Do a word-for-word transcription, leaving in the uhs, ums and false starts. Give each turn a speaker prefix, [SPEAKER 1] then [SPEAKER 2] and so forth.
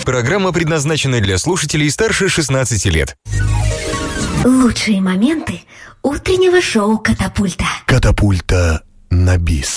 [SPEAKER 1] Программа предназначена для слушателей старше шестнадцати лет.
[SPEAKER 2] Лучшие моменты утреннего шоу «Катапульта».
[SPEAKER 3] Катапульта на бис.